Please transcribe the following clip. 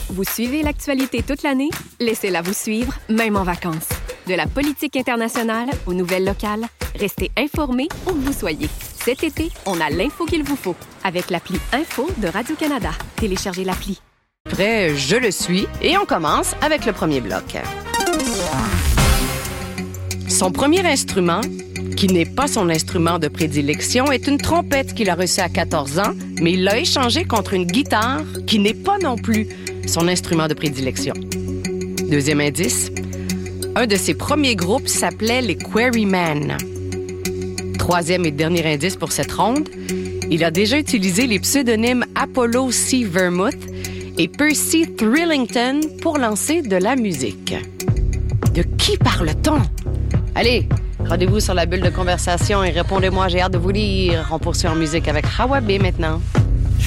Vous suivez l'actualité toute l'année? Laissez-la vous suivre, même en vacances. De la politique internationale aux nouvelles locales, restez informés où que vous soyez. Cet été, on a l'info qu'il vous faut avec l'appli Info de Radio-Canada. Téléchargez l'appli. Après, je le suis et on commence avec le premier bloc. Son premier instrument, qui n'est pas son instrument de prédilection, est une trompette qu'il a reçue à 14 ans, mais il l'a échangée contre une guitare qui n'est pas non plus son instrument de prédilection. Deuxième indice, un de ses premiers groupes s'appelait les Quarrymen. Troisième et dernier indice pour cette ronde, il a déjà utilisé les pseudonymes Apollo C. Vermouth et Percy Thrillington pour lancer de la musique. De qui parle-t-on? Allez, rendez-vous sur la bulle de conversation et répondez-moi, j'ai hâte de vous lire. On poursuit en musique avec Hawa B maintenant.